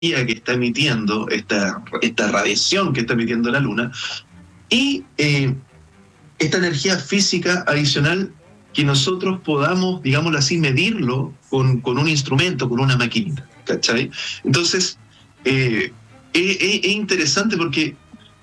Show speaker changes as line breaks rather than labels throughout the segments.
que está emitiendo, esta radiación que está emitiendo la Luna, y esta energía física adicional que nosotros podamos, digámoslo así, medirlo con un instrumento, con una maquinita, ¿cachai? Entonces, es interesante porque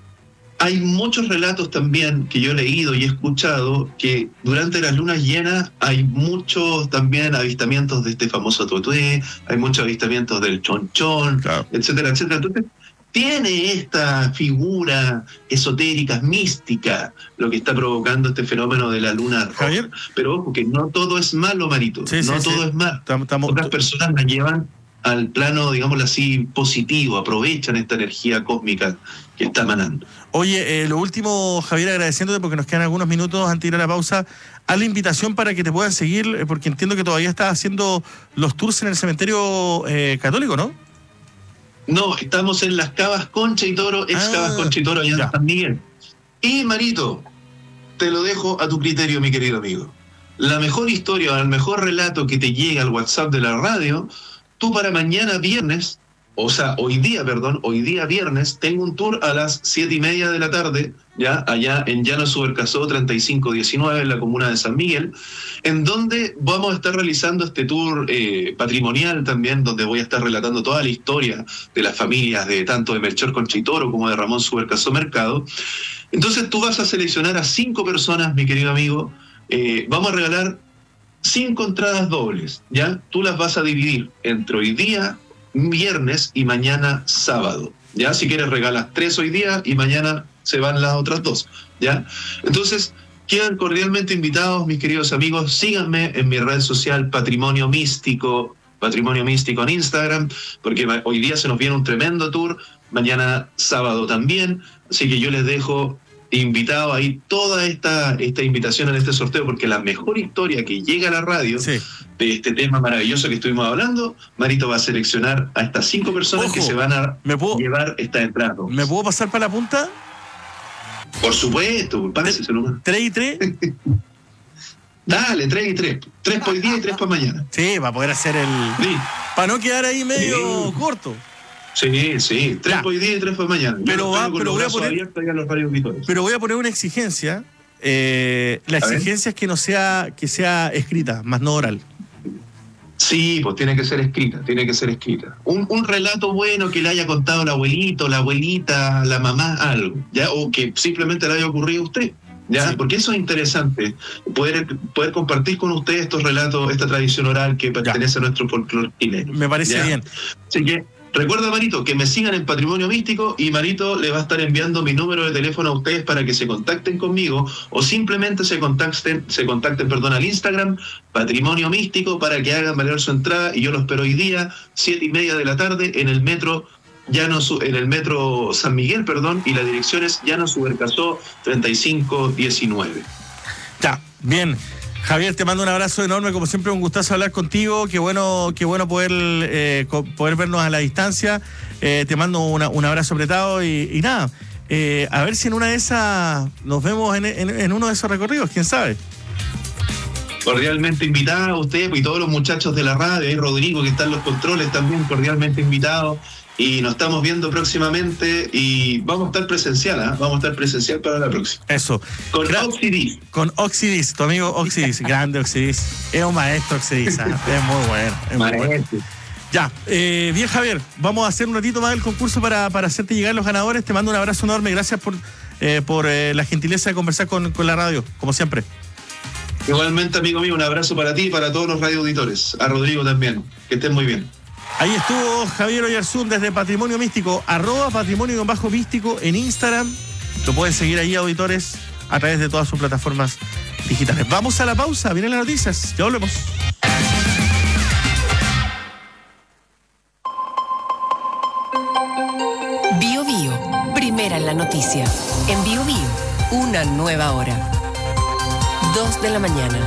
hay muchos relatos también que yo he leído y he escuchado que durante las lunas llenas hay muchos también avistamientos de este famoso tuetué, hay muchos avistamientos del chonchón, claro, etcétera, etcétera. Entonces, tiene esta figura esotérica, mística, lo que está provocando este fenómeno de la luna roja.
Javier.
Pero ojo, que no todo es malo, Marito.
Sí,
no todo es malo. Otras personas la llevan al plano, digámoslo así, positivo, aprovechan esta energía cósmica que está emanando.
Oye, lo último, Javier, agradeciéndote porque nos quedan algunos minutos antes de ir a la pausa, a la invitación para que te puedan seguir, porque entiendo que todavía estás haciendo los tours en el cementerio católico, ¿no?
No, estamos en las Cavas Concha y Toro, Cavas Concha y Toro, allá en San Miguel. Y, Marito, te lo dejo a tu criterio, mi querido amigo. La mejor historia o el mejor relato que te llega al WhatsApp de la radio, tú para mañana viernes, hoy día viernes, tengo un tour a las 7:30 de la tarde, ya allá en Llano Subercasó 3519, en la comuna de San Miguel, en donde vamos a estar realizando este tour patrimonial también, donde voy a estar relatando toda la historia de las familias de tanto de Melchor Concha y Toro como de Ramón Subercasó Mercado. Entonces tú vas a seleccionar a 5 personas, mi querido amigo, vamos a regalar 5 entradas dobles, ¿ya? Tú las vas a dividir entre hoy día, viernes, y mañana, sábado, ¿ya? Si quieres regalas 3 hoy día y mañana se van las otras 2, ¿ya? Entonces, quedan cordialmente invitados, mis queridos amigos. Síganme en mi red social Patrimonio Místico en Instagram, porque hoy día se nos viene un tremendo tour, mañana sábado también, así que yo les dejo invitado ahí toda esta invitación en este sorteo, porque la mejor historia que llega a la radio, sí, de este tema maravilloso que estuvimos hablando, Marito va a seleccionar a estas 5 personas. Ojo, que se van a llevar esta entrada.
¿Me puedo pasar para la punta?
Por supuesto, pásese nomás.
3 y 3.
Dale, 3 y 3. 3 por hoy día y 3 para mañana.
Sí, para poder hacer
sí,
para no quedar ahí medio corto.
Sí, 3 por hoy día y 3 para mañana.
Pero voy a poner una exigencia. La exigencia es que sea escrita, más no oral.
Sí, pues tiene que ser escrita. Un relato bueno que le haya contado el abuelito, la abuelita, la mamá, algo, ¿ya? O que simplemente le haya ocurrido a usted, ¿ya? Sí. Porque eso es interesante, poder compartir con ustedes estos relatos, esta tradición oral que pertenece a nuestro folclore chileno.
Me parece bien.
Así que recuerda, Marito, que me sigan en Patrimonio Místico, y Marito le va a estar enviando mi número de teléfono a ustedes para que se contacten conmigo, o simplemente se contacten al Instagram Patrimonio Místico, para que hagan valer su entrada, y yo lo espero hoy día 7:30 de la tarde en el metro San Miguel, y la dirección es Llano Subercasó 3519.
Ya, bien. Javier, te mando un abrazo enorme, como siempre un gustazo hablar contigo, qué bueno poder vernos a la distancia, te mando un abrazo apretado y nada, a ver si en una de esas nos vemos en uno de esos recorridos, quién sabe.
Cordialmente invitado a usted y todos los muchachos de la radio, y Rodrigo que está en los controles también, cordialmente invitado. Y nos estamos viendo próximamente y vamos a estar presencial, para la próxima.
Eso.
Con Oxidis.
Con Oxidis, tu amigo Oxidis, grande Oxidis. Es un maestro Oxidis, es muy bueno.
Maestro.
Ya, bien Javier, vamos a hacer un ratito más el concurso para hacerte llegar los ganadores. Te mando un abrazo enorme, gracias por la gentileza de conversar con la radio, como siempre.
Igualmente, amigo mío, un abrazo para ti y para todos los radioauditores. A Rodrigo también, que estén muy bien.
Ahí estuvo Javier Oyarzún desde Patrimonio Místico, @patrimonio_místico en Instagram. Lo pueden seguir ahí, auditores, a través de todas sus plataformas digitales. Vamos a la pausa, vienen las noticias, ya volvemos.
Bio Bio, primera en la noticia. En Bio Bio, una nueva hora. 2 de la mañana.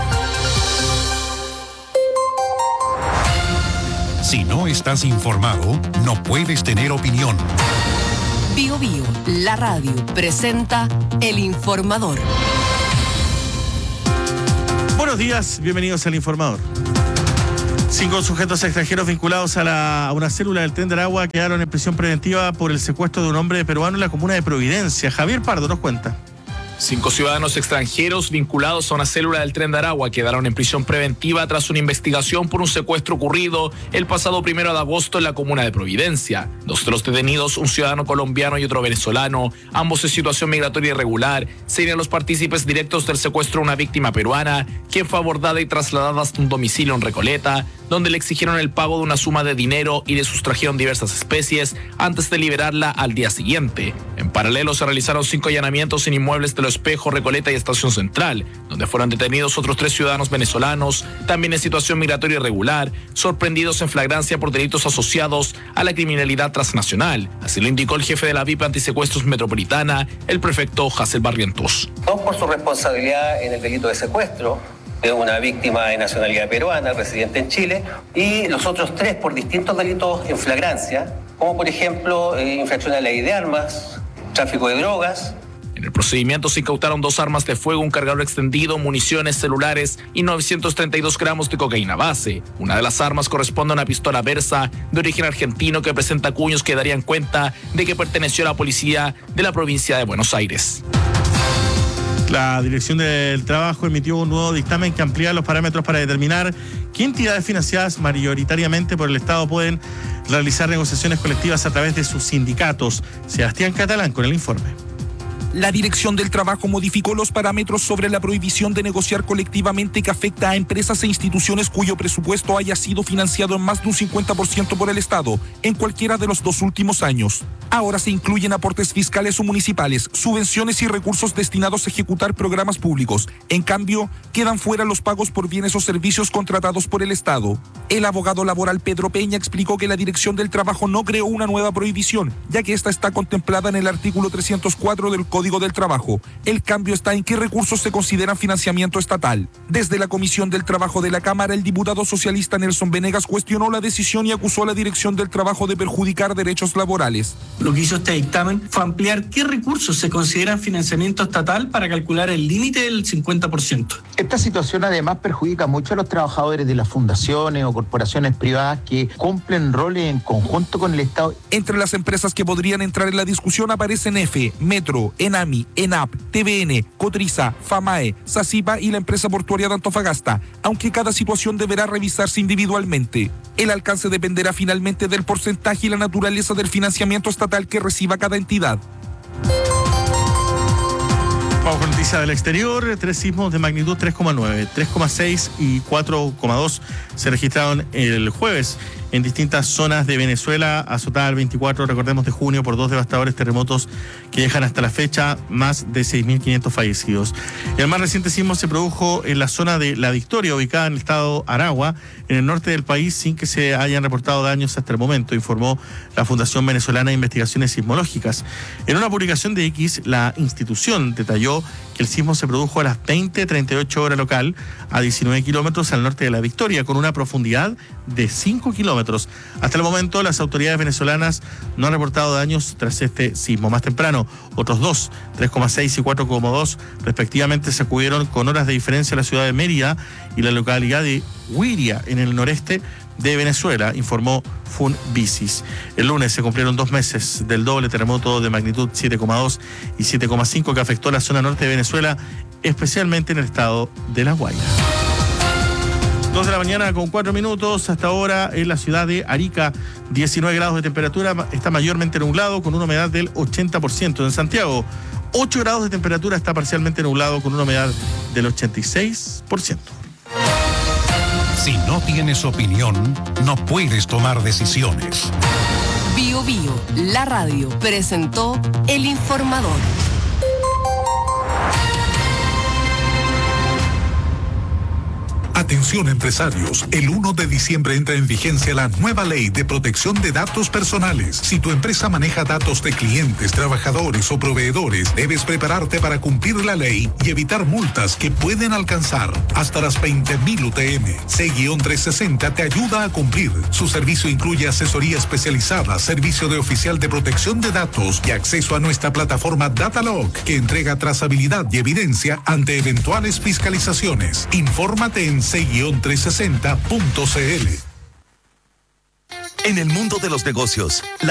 Si no estás informado, no puedes tener opinión.
Bio Bio, la radio, presenta El Informador.
Buenos días, bienvenidos al Informador. 5 sujetos extranjeros vinculados a una célula del Tren de Aragua quedaron en prisión preventiva por el secuestro de un hombre peruano en la comuna de Providencia. Javier Pardo nos cuenta.
5 ciudadanos extranjeros vinculados a una célula del Tren de Aragua quedaron en prisión preventiva tras una investigación por un secuestro ocurrido el pasado 1 de agosto en la comuna de Providencia. 2 de los detenidos, un ciudadano colombiano y otro venezolano, ambos en situación migratoria irregular, serían los partícipes directos del secuestro de una víctima peruana, quien fue abordada y trasladada hasta un domicilio en Recoleta, donde le exigieron el pago de una suma de dinero y le sustrajeron diversas especies antes de liberarla al día siguiente. En paralelo se realizaron 5 allanamientos en inmuebles de Los Espejos, Recoleta y Estación Central, donde fueron detenidos otros 3 ciudadanos venezolanos, también en situación migratoria irregular, sorprendidos en flagrancia por delitos asociados a la criminalidad transnacional. Así lo indicó el jefe de la VIP Antisecuestros Metropolitana, el prefecto Hazel Barrientos.
2 por su responsabilidad en el delito de secuestro de una víctima de nacionalidad peruana, residente en Chile, y los otros 3 por distintos delitos en flagrancia, como por ejemplo infracción a la ley de armas, tráfico de drogas.
En el procedimiento se incautaron 2 armas de fuego, un cargador extendido, municiones, celulares y 932 gramos de cocaína base. Una de las armas corresponde a una pistola Versa de origen argentino que presenta cuños que darían cuenta de que perteneció a la policía de la provincia de Buenos Aires.
La Dirección del Trabajo emitió un nuevo dictamen que amplía los parámetros para determinar qué entidades financiadas mayoritariamente por el Estado pueden realizar negociaciones colectivas a través de sus sindicatos. Sebastián Catalán con el informe.
La Dirección del Trabajo modificó los parámetros sobre la prohibición de negociar colectivamente que afecta a empresas e instituciones cuyo presupuesto haya sido financiado en más de un 50% por el Estado en cualquiera de los 2 últimos años. Ahora se incluyen aportes fiscales o municipales, subvenciones y recursos destinados a ejecutar programas públicos. En cambio, quedan fuera los pagos por bienes o servicios contratados por el Estado. El abogado laboral Pedro Peña explicó que la Dirección del Trabajo no creó una nueva prohibición, ya que esta está contemplada en el artículo 304 del Código del Trabajo. El cambio está en qué recursos se consideran financiamiento estatal. Desde la Comisión del Trabajo de la Cámara, el diputado socialista Nelson Venegas cuestionó la decisión y acusó a la Dirección del Trabajo de perjudicar derechos laborales.
Lo que hizo este dictamen fue ampliar qué recursos se consideran financiamiento estatal para calcular el límite del 50%.
Esta situación además perjudica mucho a los trabajadores de las fundaciones o corporaciones privadas que cumplen roles en conjunto con el Estado.
Entre las empresas que podrían entrar en la discusión aparecen EFE, Metro, ENAMI, ENAP, TVN, Cotriza, FAMAE, SACIPA y la empresa portuaria de Antofagasta, aunque cada situación deberá revisarse individualmente. El alcance dependerá finalmente del porcentaje y la naturaleza del financiamiento estatal que reciba cada entidad.
Vamos con noticias del exterior. 3 sismos de magnitud 3,9, 3,6 y 4,2 se registraron el jueves en distintas zonas de Venezuela, azotada el 24, recordemos, de junio por 2 devastadores terremotos que dejan hasta la fecha más de 6.500 fallecidos. El más reciente sismo se produjo en la zona de La Victoria, ubicada en el estado Aragua, en el norte del país, sin que se hayan reportado daños hasta el momento, informó la Fundación Venezolana de Investigaciones Sismológicas. En una publicación de X, la institución detalló que el sismo se produjo a las 20:38 hora local, a 19 kilómetros al norte de La Victoria, con una profundidad de 5 kilómetros. Hasta el momento, las autoridades venezolanas no han reportado daños tras este sismo. Más temprano, otros 2, 3,6 y 4,2, respectivamente, sacudieron con horas de diferencia la ciudad de Mérida y la localidad de Huiria, en el noreste de Venezuela, informó Funvisis. El lunes se cumplieron 2 meses del doble terremoto de magnitud 7,2 y 7,5 que afectó la zona norte de Venezuela, especialmente en el estado de La Guaira. 2 de la mañana con 4 minutos. Hasta ahora en la ciudad de Arica, 19 grados de temperatura, está mayormente nublado con una humedad del 80%. En Santiago, 8 grados de temperatura, está parcialmente nublado con una humedad del 86%.
Si no tienes opinión, no puedes tomar decisiones.
Bio Bio, la radio, presentó El Informador.
Atención empresarios, el 1 de diciembre entra en vigencia la nueva ley de protección de datos personales. Si tu empresa maneja datos de clientes, trabajadores o proveedores, debes prepararte para cumplir la ley y evitar multas que pueden alcanzar hasta las 20.000 UTM. C-360 te ayuda a cumplir. Su servicio incluye asesoría especializada, servicio de oficial de protección de datos y acceso a nuestra plataforma Datalog, que entrega trazabilidad y evidencia ante eventuales fiscalizaciones. Infórmate en cnc-360.cl.
En el mundo de los negocios,